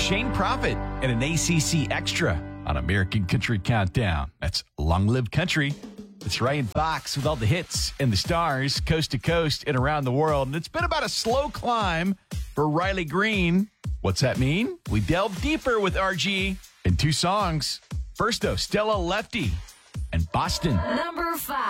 Shane Prophet and an ACC Extra on American Country Countdown. That's Long Live Country. It's Ryan Fox with all the hits and the stars coast to coast and around the world. And it's been about a slow climb for Riley Green. What's that mean? We delve deeper with RG in 2 songs. First, though, Stella Lefty and Boston. Number 5.